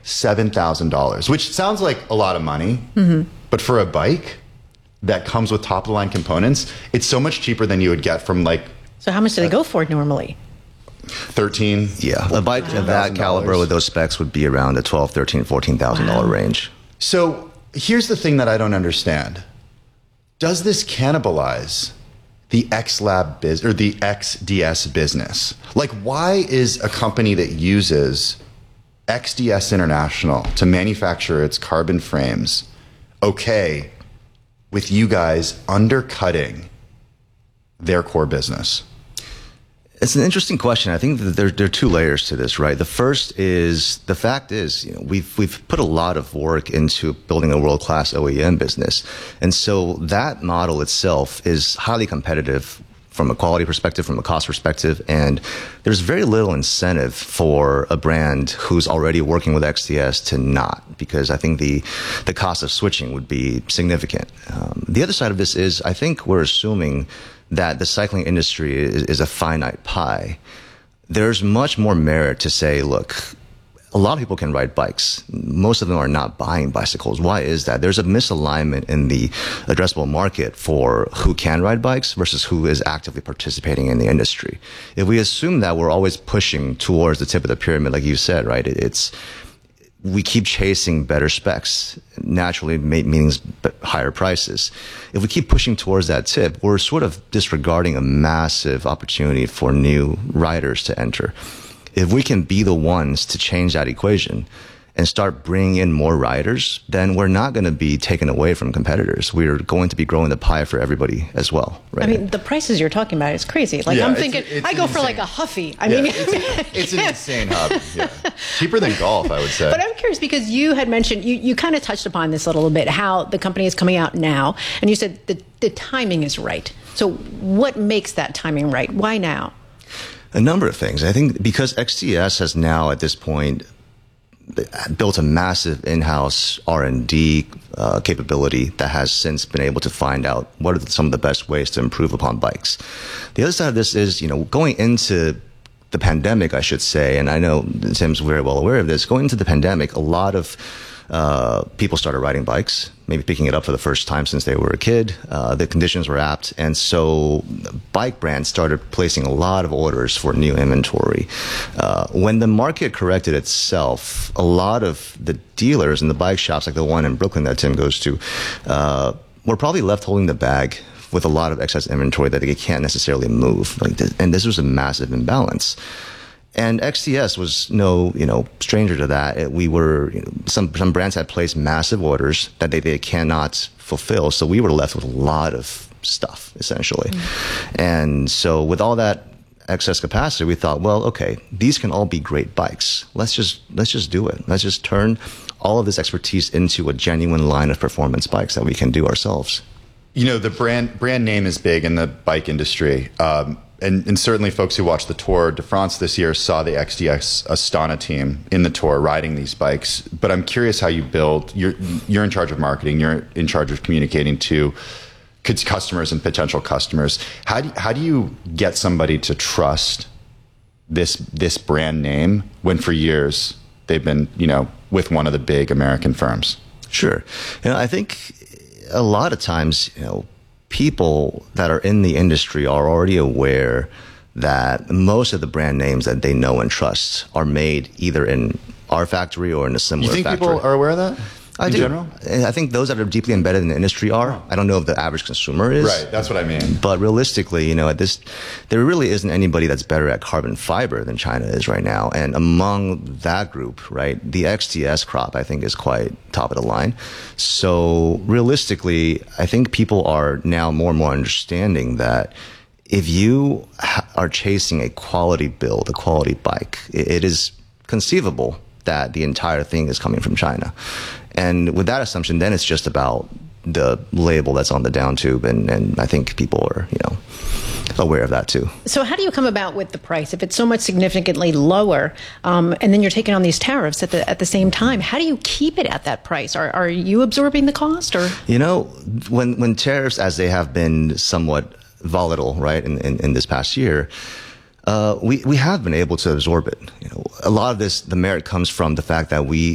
$7,000, which sounds like a lot of money, but for a bike that comes with top of the line components, it's so much cheaper than you would get from like. So how much do they go for normally? 13. Yeah, a bike of that caliber with those specs would be around the $12,000, $13,000, $14,000 range. So here's the thing that I don't understand. Does this cannibalize the XLab or the XDS business? Like, why is a company that uses XDS International to manufacture its carbon frames okay with you guys undercutting their core business? It's an interesting question. I think that there are two layers to this, right? The first is, the fact is, we've put a lot of work into building a world-class OEM business. And so that model itself is highly competitive from a quality perspective, from a cost perspective, and there's very little incentive for a brand who's already working with XDS to not, because I think the cost of switching would be significant. The other side of this is, I think we're assuming that the cycling industry is a finite pie. There's much more merit to say, look, a lot of people can ride bikes. Most of them are not buying bicycles. Why is that? There's a misalignment in the addressable market for who can ride bikes versus who is actively participating in the industry. If we assume that we're always pushing towards the tip of the pyramid, like you said, right, we keep chasing better specs, naturally means higher prices. If we keep pushing towards that tip, we're sort of disregarding a massive opportunity for new riders to enter. If we can be the ones to change that equation and start bringing in more riders, then we're not going to be taken away from competitors. We're going to be growing the pie for everybody as well. Right? I mean, the prices you're talking about is crazy. Like, I'm thinking, I go for like a Huffy. I mean, it's an insane hobby. Yeah. Cheaper than golf, I would say. But I'm curious because you had mentioned, you kind of touched upon this a little bit, how the company is coming out now, and you said the timing is right. So what makes that timing right? Why now? A number of things. I think because XDS has now at this point built a massive in-house R&D capability that has since been able to find out what are some of the best ways to improve upon bikes. The other side of this is, going into the pandemic, I should say, and I know Tim's very well aware of this, going into the pandemic, a lot of people started riding bikes, maybe picking it up for the first time since they were a kid. The conditions were apt, and so bike brands started placing a lot of orders for new inventory. When the market corrected itself, a lot of the dealers in the bike shops, like the one in Brooklyn that Tim goes to, were probably left holding the bag with a lot of excess inventory that they can't necessarily move. And this was a massive imbalance. And XDS was no, stranger to that. We were, some brands had placed massive orders that they cannot fulfill. So we were left with a lot of stuff, essentially. And so with all that excess capacity, we thought, well, okay, these can all be great bikes. Let's just do it. Let's just turn all of this expertise into a genuine line of performance bikes that we can do ourselves. The brand name is big in the bike industry. And certainly folks who watched the Tour de France this year saw the XDS Astana team in the Tour riding these bikes. But I'm curious how you build. You're in charge of marketing. You're in charge of communicating to customers and potential customers. How do you get somebody to trust this brand name when for years they've been with one of the big American firms? Sure. I think a lot of times people that are in the industry are already aware that most of the brand names that they know and trust are made either in our factory or in a similar factory. You think people are aware of that? In general? I think those that are deeply embedded in the industry are. I don't know if the average consumer is. Right, that's what I mean. But realistically, there really isn't anybody that's better at carbon fiber than China is right now. And among that group, right, the XDS crop, I think, is quite top of the line. So realistically, I think people are now more and more understanding that if you are chasing a quality build, a quality bike, it is conceivable that the entire thing is coming from China. And with that assumption, then it's just about the label that's on the down tube, and I think people are, aware of that too. So how do you come about with the price if it's so much significantly lower, and then you're taking on these tariffs at the same time? How do you keep it at that price? Are you absorbing the cost, or? When tariffs, as they have been somewhat volatile, right, in this past year, we have been able to absorb it. A lot of this, the merit comes from the fact that we